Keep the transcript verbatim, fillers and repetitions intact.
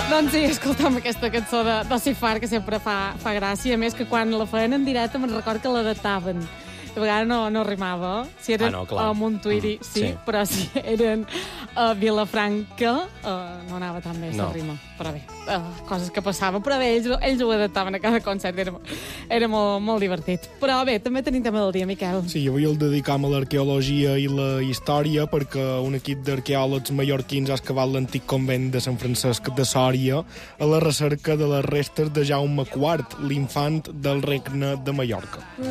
Doncs sí, escolta'm aquesta cançó de, de Sifar, que sempre fa, fa gràcia. A més, que quan la feien en directe me'n record que l'adaptaven. De vegades no, no rimava. Si eren Ah, no, clar. a Montuïri, Mm, sí, sí. però si eren a Vilafranca, uh, no anava tan bé, No. la rima. Però bé, uh, coses que passaven. Però bé, ells, ells ho adaptaven a cada concert, era, era molt, molt divertit. Però bé, també tenim tema del dia, Miquel. Sí, avui el dedicam a l'arqueologia i la història perquè un equip d'arqueòlegs mallorquins ha excavat l'antic convent de Sant Francesc de Sòria a la recerca de les restes de Jaume quart, l'infant del regne de Mallorca.